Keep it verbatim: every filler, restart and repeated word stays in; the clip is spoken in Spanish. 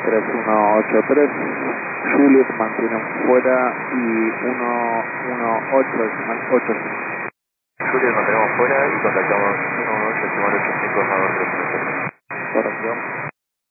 tres uno ocho tres. Juliet mantienen fuera y uno uno ocho decimal ocho cinco. Juliet mantenemos fuera y contactamos uno uno ocho decimal ocho cinco. Correcto.